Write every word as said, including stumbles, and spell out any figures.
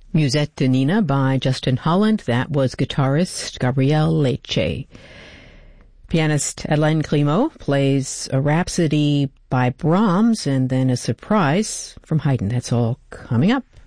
Musette de Nina by Justin Holland. That was guitarist Gabriel Lecce. Pianist Hélène Grimaud plays a Rhapsody by Brahms and then a surprise from Haydn. That's all coming up.